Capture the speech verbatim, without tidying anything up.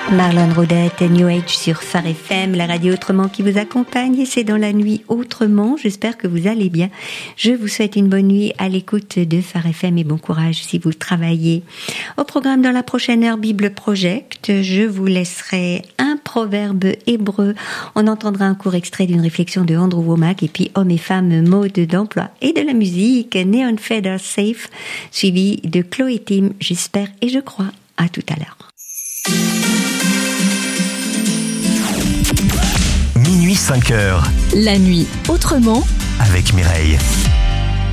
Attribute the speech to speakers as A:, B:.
A: Marlon Rodette, New Age sur Phare F M, la radio autrement qui vous accompagne, et c'est dans la nuit autrement. J'espère que vous allez bien. Je vous souhaite une bonne nuit à l'écoute de Phare F M et bon courage si vous travaillez. Au programme dans la prochaine heure, Bible Project, je vous laisserai un proverbe hébreu. On entendra un court extrait d'une réflexion de Andrew Wommack, et puis hommes et femmes, mode d'emploi et de la musique, Neon Feather Safe, suivi de Chloé Tim, j'espère et je crois. À tout à l'heure.
B: Minuit cinq heures.
C: La nuit autrement
B: avec Mireille.